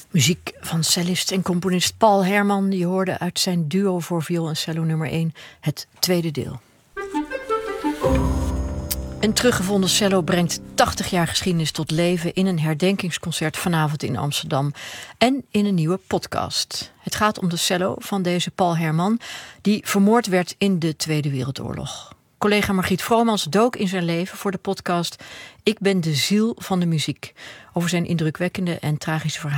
Muziek van cellist en componist Paul Herman. Die hoorde uit zijn duo voor viool en cello nummer 1 het tweede deel. Een teruggevonden cello brengt 80 jaar geschiedenis tot leven in een herdenkingsconcert vanavond in Amsterdam en in een nieuwe podcast. Het gaat om de cello van deze Paul Herman, die vermoord werd in de Tweede Wereldoorlog. Collega Margriet Vromans dook in zijn leven voor de podcast Ik ben de ziel van de muziek, over zijn indrukwekkende en tragische verhaal